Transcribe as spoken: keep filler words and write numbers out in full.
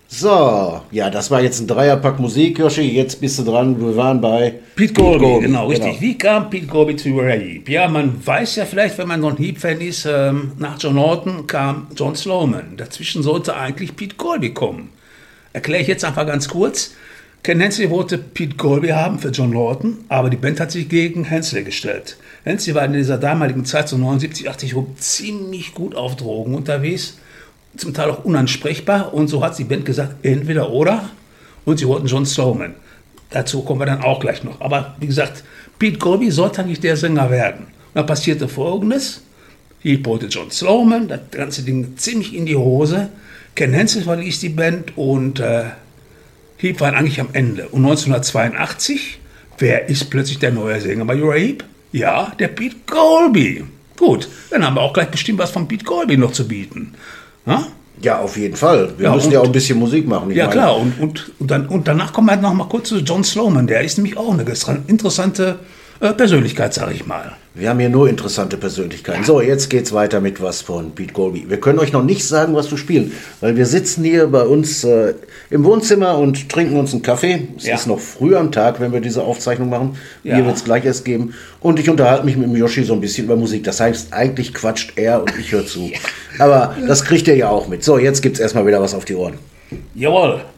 So, ja, das war jetzt ein Dreierpack Musik, Joshi. Jetzt bist du dran. Wir waren bei Pete Colby, Colby. Genau, richtig. Genau. Wie kam Pete Colby zu Uriah Heep? Ja, man weiß ja vielleicht, wenn man so ein Heep-Fan ist, ähm, nach John Lawton kam John Sloman. Dazwischen sollte eigentlich Pete Colby kommen. Erkläre ich jetzt einfach ganz kurz. Ken Hensley wollte Pete Colby haben für John Lawton, aber die Band hat sich gegen Hensley gestellt. Hensley war in dieser damaligen Zeit, so neunundsiebzig, achtzig, ziemlich gut auf Drogen unterwegs. Zum Teil auch unansprechbar, und so hat die Band gesagt, entweder oder, und sie wollten John Sloman. Dazu kommen wir dann auch gleich noch. Aber wie gesagt, Pete Colby sollte eigentlich der Sänger werden. Und da passierte Folgendes: Heep wollte John Sloman, das ganze Ding ziemlich in die Hose. Ken Hensley verließ die Band und äh, Heep war eigentlich am Ende. Und neunzehnhundertzweiundachtzig, wer ist plötzlich der neue Sänger bei Uriah Heep? Ja, der Pete Colby. Gut, dann haben wir auch gleich bestimmt was von Pete Colby noch zu bieten. Ha? Ja, auf jeden Fall. Wir ja, müssen und, ja auch ein bisschen Musik machen. Ja, meine. Klar. Und, und, und, dann, und danach kommen wir halt noch mal kurz zu John Sloman. Der ist nämlich auch eine interessante äh, Persönlichkeit, sage ich mal. Wir haben hier nur interessante Persönlichkeiten. So, jetzt geht's weiter mit was von Pete Colby. Wir können euch noch nicht sagen, was wir spielen, weil wir sitzen hier bei uns äh, im Wohnzimmer und trinken uns einen Kaffee. Es ja. ist noch früh am Tag, wenn wir diese Aufzeichnung machen. Ja. Hier wird es gleich erst geben. Und ich unterhalte mich mit dem Yoshi so ein bisschen über Musik. Das heißt, eigentlich quatscht er und ich höre zu. Aber das kriegt ihr ja auch mit. So, jetzt gibt's erstmal wieder was auf die Ohren. Jawohl.